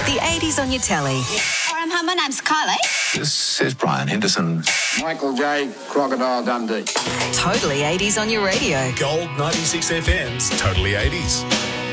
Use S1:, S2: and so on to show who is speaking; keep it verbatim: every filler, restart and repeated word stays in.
S1: The eighties on your telly.
S2: Hi, my name's Kylie.
S3: This is Brian Henderson.
S4: Michael J. Crocodile Dundee.
S1: Totally eighties on your radio.
S5: Gold ninety-six F M's Totally eighties.